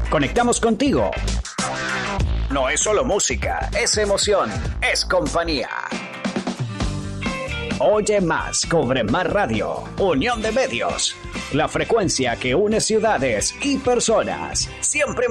Conectamos contigo. No es solo música, es emoción, es compañía. Oye más, cobre más radio. Unión de medios. La frecuencia que une ciudades y personas. Siempre